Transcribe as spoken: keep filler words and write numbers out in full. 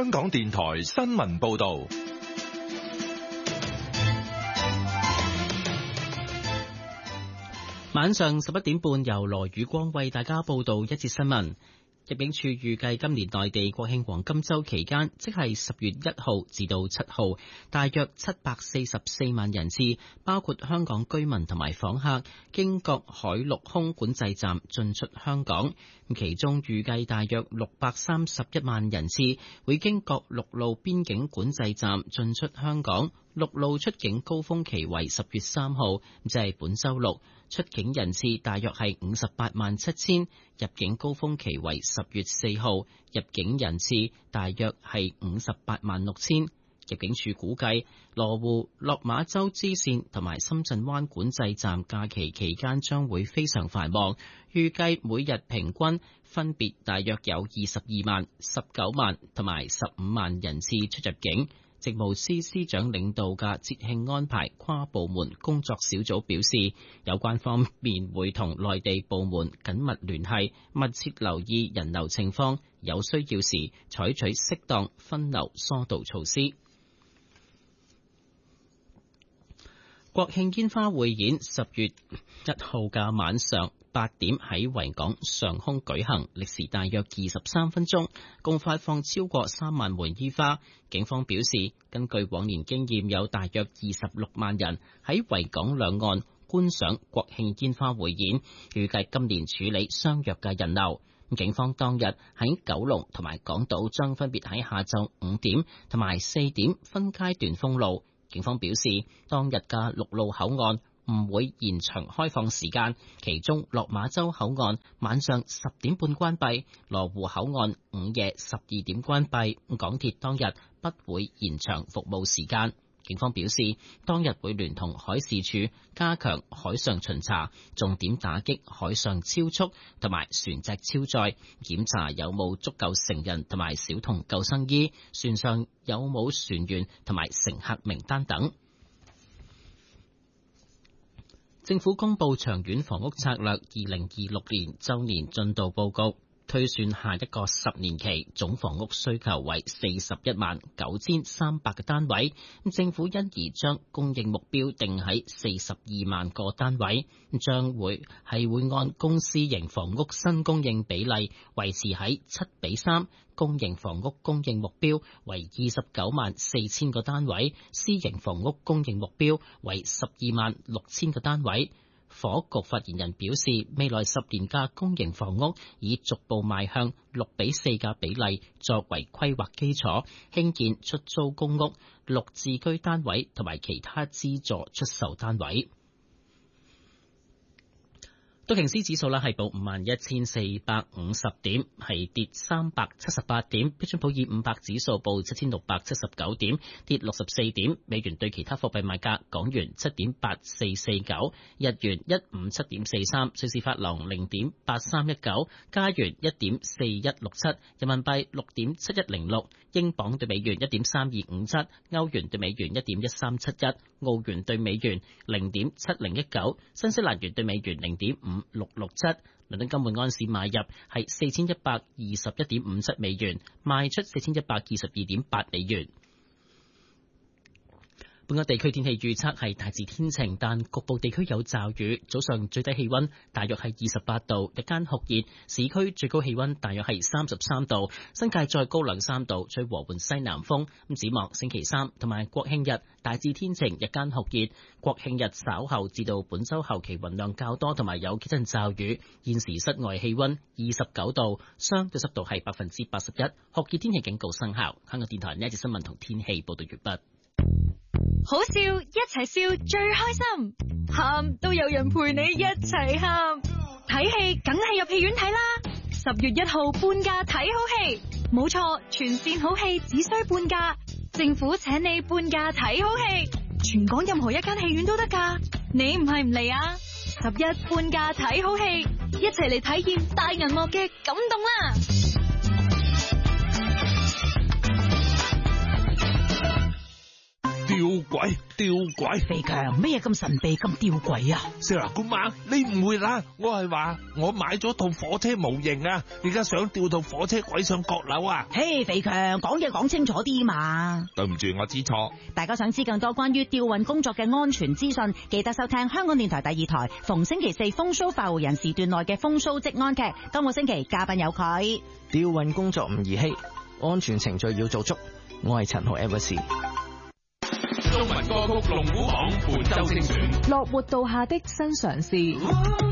香港電台新聞報道。 晚上十一點半，由羅宇光為大家報道一節新聞。入境處預計今年內地國慶黃金週期間，即係十月一號至到七號，大約七百四十四萬人次，包括香港居民同埋訪客，經各海陸空管制站進出香港。其中預計大約六百三十一萬人次會經各陸路邊境管制站進出香港。陸路出境高峰期為十月三號，即係本週六。出境人次大約係五十八萬七千，入境高峰期為十月四號，入境人次大約係五十八萬六千。入境處估計，羅湖、落馬洲支線同埋深圳灣管制站假期期間將會非常繁忙，預計每日平均分別大約有二十二萬、十九萬同埋十五萬人次出入境。政務司司長領導嘅節慶安排跨部門工作小組表示，有關方面會同內地部門緊密聯繫，密切留意人流情況，有需要時採取適當分流疏導措施。國慶煙花匯演十月一號嘅晚上八點喺維港上空舉行，歷時大約二十三分鐘，共發放超過三萬枚煙花。警方表示，根據往年經驗，有大約二十六萬人喺維港兩岸觀賞國慶煙花匯演，預計今年處理相若嘅人流。警方當日喺九龍同埋港島將分別喺下晝五點同埋四點分階段封路。警方表示，當日嘅陸路口岸唔會延長開放時間，其中落馬洲口岸晚上十點半關閉，羅湖口岸午夜十二點關閉。港鐵當日不會延長服務時間。警方表示，當日會聯同海事處加強海上巡查，重點打擊海上超速同埋船隻超載，檢查有冇足夠成人同埋小童救生衣，船上有冇船員同埋乘客名單等。政府公布長遠房屋策略二零二六年周年進度報告，推算下一個十年期總房屋需求為四十一萬九千三百個單位，政府因而將供應目標定喺四十二萬個單位，將會係會按公私營房屋新供應比例維持喺七比三，公營房屋供應目標為二十九萬四千個單位，私營房屋供應目標為十二萬六千個單位。房屋局發言人表示，未來十年嘅公營房屋以逐步邁向六比四嘅比例作為規劃基礎，興建出租公屋、綠置居單位同埋其他資助出售單位。道瓊斯指數咧係報五萬一千四百五十點，係跌三百七十八點。標準普爾五百指數報七千六百七十九點，跌六十四點。美元對其他貨幣賣價：港元七點八四四九，日元一五七點四三，瑞士法郎零點八三一九，加元一點四一六七，人民幣六點七一零六，英鎊對美元一點三二五七，歐元對美元一點一三七一，澳元對美元零點七零一九，新西蘭元對美元零點五六六七，倫敦金每安士買入係四千一百二十一點五七美元，賣出四千一百二十二點八美元。本港地區天氣預測係大致天晴，但局部地區有驟雨。早上最低氣溫大約係二十八度，日間酷熱，市區最高氣溫大約係三十三度，新界再高兩三度，吹和緩西南風。咁展望星期三同埋國慶日大致天晴，日間酷熱。國慶日稍後至到本週後期雲量較多，同埋有幾陣驟雨。現時室外氣溫二十九度，相對濕度係百分之八十一，酷熱天氣警告生效。香港電台呢一節新聞同天氣報道完畢。 好笑，一齊笑最開心，喊都有人陪你一齊喊。睇戲梗係入戲院睇啦！十月一號半價睇好戲，冇錯，全線好戲只需半價，政府請你半價睇好戲，全港任何一間戲院都得㗎。你唔係唔嚟啊？十一半價睇好戲，一齊嚟體驗大銀幕嘅感動啦！ 吊詭軌，吊軌。 肥強，咩咁神秘咁吊詭啊？ 少華姑媽，你誤會啦，我係話我買咗套火車模型啊，而家想吊套火車軌上閣樓啊。 嘿，肥強，講嘢講清楚啲嘛。 對唔住，我知錯。 大家想知更多關於吊運工作嘅安全資訊，記得收聽香港電台第二台逢星期四風騷快活人時段內嘅風騷職安劇。今個星期嘉賓有佢。 吊運工作唔兒戲，安全程序要做足。我係陳豪 Evers。 中文歌曲龍虎榜本周精選， 樂活道下的新嘗試。